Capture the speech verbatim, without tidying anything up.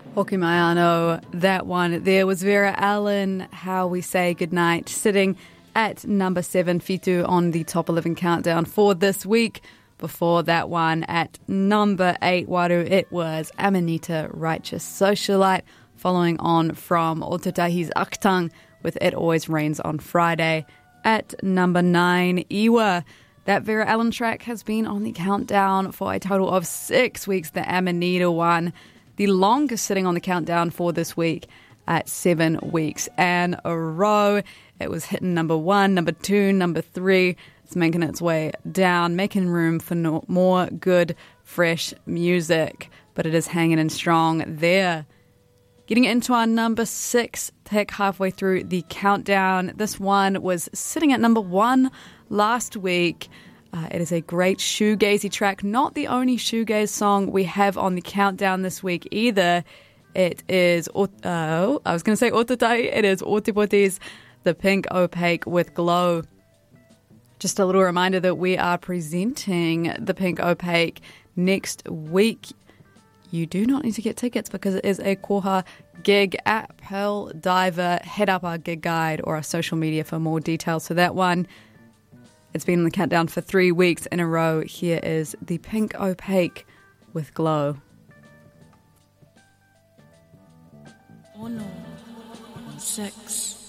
Hoki mai anō, that one there was Vera Allen, How We Say Goodnight, sitting at number seven, Fitu, on the Top eleven countdown for this week. Before that one, at number eight, Waru, it was Amanita, Righteous Socialite, following on from Otatahi's Aktang with It Always Rains on Friday. At number nine, Iwa. That Vera Allen track has been on the countdown for a total of six weeks, the Amanita one. The longest sitting on the countdown for this week at seven weeks and a row. It was hitting number one, number two, number three. It's making its way down, making room for no, more good, fresh music. But it is hanging in strong there. Getting into our number six pick halfway through the countdown. This one was sitting at number one last week. Uh, it is a great shoegazy track, not the only shoegaze song we have on the countdown this week either. It is, uh, I was going to say Ototai, it is Otipoti's The Pink Opaque with Glow. Just a little reminder that we are presenting The Pink Opaque next week. You do not need to get tickets because it is a Koha gig at Pearl Diver. Head up our gig guide or our social media for more details for that one. It's been on the countdown for three weeks in a row. Here is The Pink Opaque with Glow. Oh no, six.